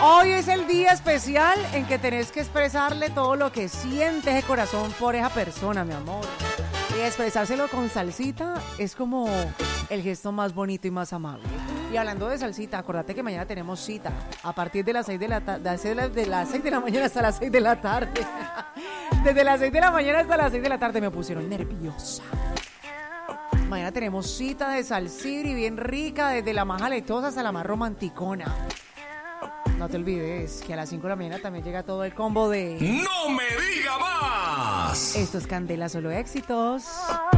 Hoy es el día especial en que tenés que expresarle todo lo que sientes de corazón por esa persona, mi amor. Y expresárselo con salsita es como el gesto más bonito y más amable. Y hablando de salsita, acordate que mañana tenemos cita a partir de las 6 de la tarde, de las 6 de la mañana hasta las 6 de la tarde. Desde las 6 de la mañana hasta las 6 de la tarde me pusieron nerviosa. Mañana tenemos cita de salsibri bien rica, desde la más aleitosa hasta la más romanticona. No te olvides que a las 5 de la mañana también llega todo el combo de... ¡No me diga más! Esto es Candela, solo éxitos.